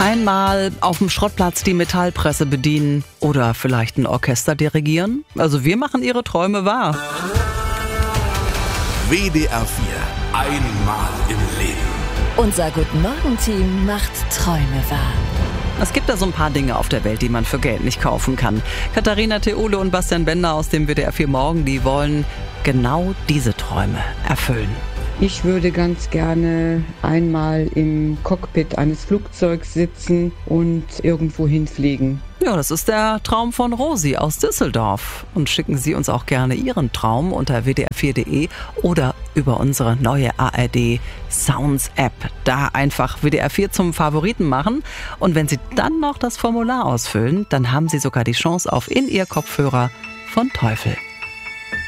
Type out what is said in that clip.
Einmal auf dem Schrottplatz die Metallpresse bedienen oder vielleicht ein Orchester dirigieren. Also wir machen Ihre Träume wahr. WDR 4. Einmal im Leben. Unser Guten-Morgen-Team macht Träume wahr. Es gibt da so ein paar Dinge auf der Welt, die man für Geld nicht kaufen kann. Katharina Theole und Bastian Bender aus dem WDR 4 Morgen, die wollen genau diese Träume erfüllen. Ich würde ganz gerne einmal im Cockpit eines Flugzeugs sitzen und irgendwo hinfliegen. Ja, das ist der Traum von Rosi aus Düsseldorf. Und schicken Sie uns auch gerne Ihren Traum unter wdr4.de oder über unsere neue ARD Sounds App. Da einfach WDR 4 zum Favoriten machen. Und wenn Sie dann noch das Formular ausfüllen, dann haben Sie sogar die Chance auf In-Ear-Kopfhörer von Teufel.